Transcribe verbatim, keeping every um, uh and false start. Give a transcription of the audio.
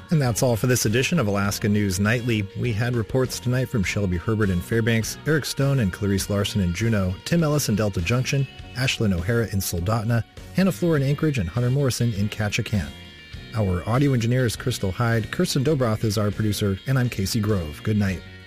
And that's all for this edition of Alaska News Nightly. We had reports tonight from Shelby Herbert in Fairbanks, Eric Stone and Clarice Larson in Juneau, Tim Ellis in Delta Junction, Ashlyn O'Hara in Soldotna, Hannah Floor in Anchorage, and Hunter Morrison in Ketchikan. Our audio engineer is Crystal Hyde, Kirsten Dobroth is our producer, and I'm Casey Grove. Good night.